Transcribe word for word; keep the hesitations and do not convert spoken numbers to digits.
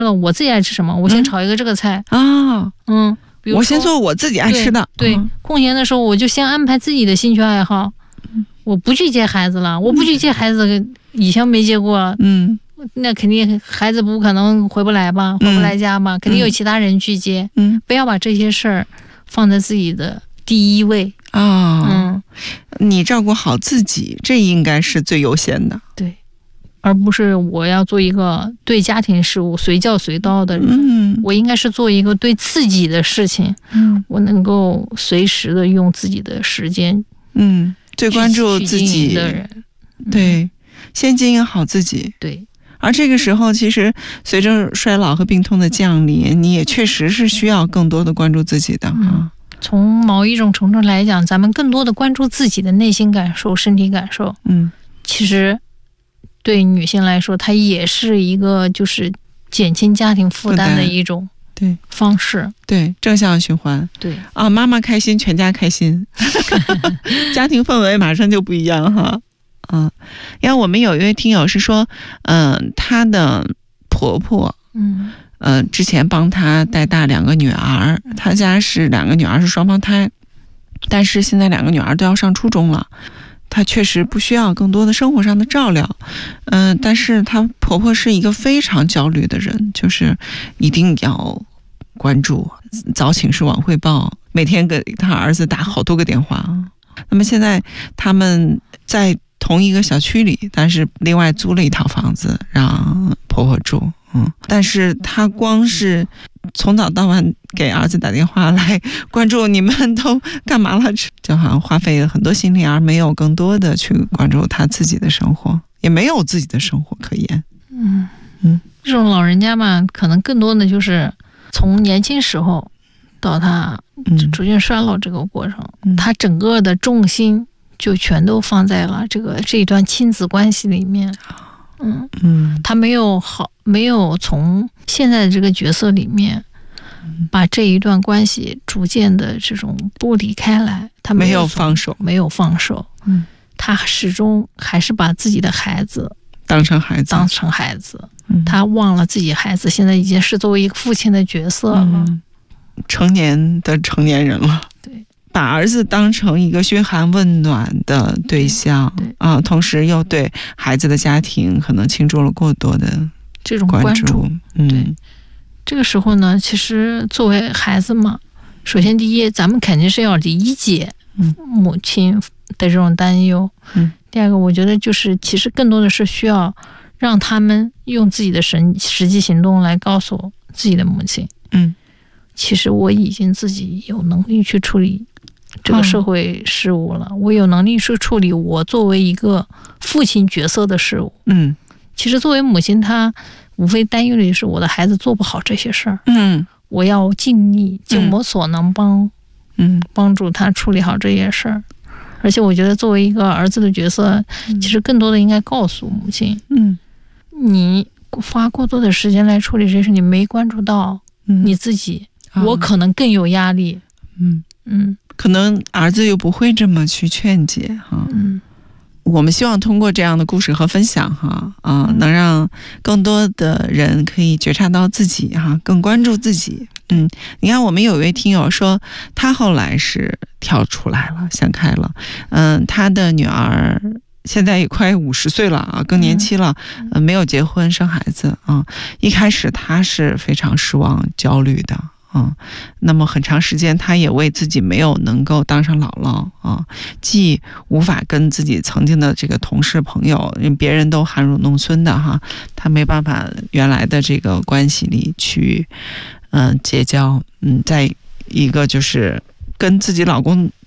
我自己爱吃什么，我先炒一个这个菜啊、嗯， 嗯，比如我先做我自己爱吃的。 对，对嗯、 空闲的时候我就先安排自己的兴趣爱好，我不去接孩子了，我不去接孩子，以前没接过， 嗯， 那肯定孩子不可能回不来吧，回不来家吧，嗯、肯定有其他人去接， 嗯， 不要把这些事儿放在自己的第一位啊、哦， 嗯， 你照顾好自己，这应该是最优先的， 对，而不是我要做一个对家庭事务随叫随到的人， 嗯， 我应该是做一个对自己的事情，嗯，我能够随时的用自己的时间， 嗯，最关注自己的人， 对，先经营好自己， 对。 而这个时候，其实随着衰老和病痛的降临，你也确实是需要更多的关注自己的啊。 嗯，从某一种程度来讲，咱们更多的关注自己的内心感受、身体感受。 嗯， 其实对女性来说，它也是一个就是减轻家庭负担的一种对方式。 对，正向循环。 对啊，妈妈开心，全家开心，家庭氛围马上就不一样哈。嗯，因为我们有一位听友是说，嗯、呃，她的婆婆， 嗯， 呃，之前帮她带大两个女儿，她家是两个女儿是双胞胎，但是现在两个女儿都要上初中了，她确实不需要更多的生活上的照料，嗯、呃，但是她婆婆是一个非常焦虑的人，就是一定要关注，早请示晚汇报，每天给她儿子打好多个电话。那么现在他们在同一个小区里，但是另外租了一套房子让婆婆住，嗯，但是她光是从早到晚给儿子打电话来关注你们都干嘛了，就好像花费了很多心力，而没有更多的去关注她自己的生活，也没有自己的生活可言。 嗯嗯， 这种老人家嘛，可能更多的就是从年轻时候到他逐渐衰老这个过程， 嗯、 他整个的重心就全都放在了这个这一段亲子关系里面，嗯嗯， 他没有好没有从现在的这个角色里面把这一段关系逐渐的这种剥离开来，他没有, 没有放手， 没有放手， 嗯， 他始终还是把自己的孩子当成孩子， 当成孩子， 嗯、 他忘了自己孩子现在已经是作为一个父亲的角色了， 嗯、成年的成年人了， 对。 把儿子当成一个嘘寒问暖的对象啊、呃，同时又对孩子的家庭可能倾注了过多的这种关注。 嗯， 对，这个时候呢，其实作为孩子嘛，首先第一，咱们肯定是要理解母亲的这种担忧。 嗯， 第二个，我觉得就是其实更多的是需要让他们用自己的实实际行动来告诉自己的母亲， 嗯， 其实我已经自己有能力去处理这个社会事务了，嗯、我有能力去处理我作为一个父亲角色的事务。 嗯， 其实作为母亲，她无非担忧的就是我的孩子做不好这些事儿。 嗯， 我要尽力尽我所能帮， 嗯， 帮助他处理好这些事儿。而且我觉得作为一个儿子的角色，嗯、其实更多的应该告诉母亲， 嗯， 你花过多的时间来处理这些事，你没关注到你自己， 嗯、 我可能更有压力。 嗯嗯。 可能儿子又不会这么去劝解哈， 嗯， 我们希望通过这样的故事和分享哈啊、呃，能让更多的人可以觉察到自己哈，更关注自己。嗯，你看我们有一位听友说，他后来是跳出来了，想开了，嗯、呃，他的女儿现在也快五十岁了啊，更年期了，呃，没有结婚生孩子啊、呃，一开始他是非常失望、焦虑的。嗯，那么很长时间他也为自己没有能够当上姥姥啊，既无法跟自己曾经的这个同事朋友，因为别人都含饴弄孙的哈，他没办法原来的这个关系里去嗯、呃、结交，嗯，在一个就是跟自己老公